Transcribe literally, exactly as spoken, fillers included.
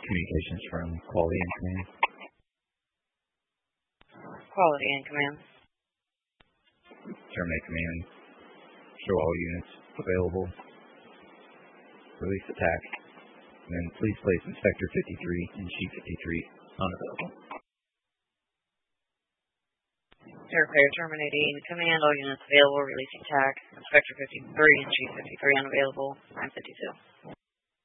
communications from Quality and Command. Quality and Command. Terminate command. Show all units available. Release attack. And then please place Inspector fifty-three and Chief fifty-three unavailable. Aircraft terminating command. All units available. Release attack. Inspector fifty-three and Chief fifty-three unavailable. nine fifty-two.